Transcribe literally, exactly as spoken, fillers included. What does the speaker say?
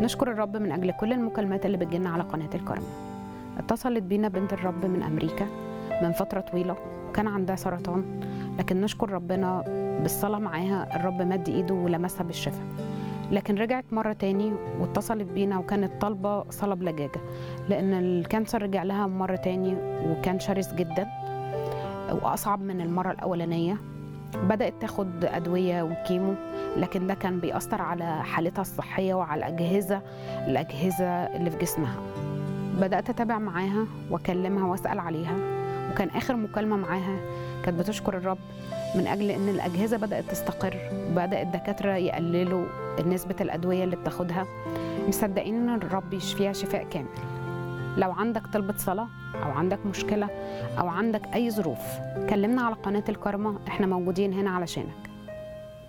نشكر الرب من أجل كل المكالمات اللي بتجيلنا على قناة الكرم. اتصلت بينا بنت الرب من أمريكا من فترة طويلة، كان عندها سرطان، لكن نشكر ربنا بالصلاة معاها الرب مد إيده ولمسها بالشفاء. لكن رجعت مرة تاني واتصلت بينا وكانت طالبة صلاة بلجاجة، لأن الكانسر رجع لها مرة تاني وكان شرس جدا وأصعب من المرة الأولانية. بدأت تاخد أدوية وكيمو، لكن ده كان بيأثر على حالتها الصحية وعلى الأجهزة الأجهزة اللي في جسمها. بدأت أتابع معاها وأكلمها وأسأل عليها، وكان آخر مكالمة معاها كانت بتشكر الرب من أجل أن الأجهزة بدأت تستقر، وبدأ الدكاترة يقللوا نسبة الأدوية اللي بتاخدها، مصدقين أن الرب يشفيها شفاء كامل. لو عندك طلبة صلاة أو عندك مشكلة أو عندك أي ظروف، كلمنا على قناة الكرمة، إحنا موجودين هنا علشانك.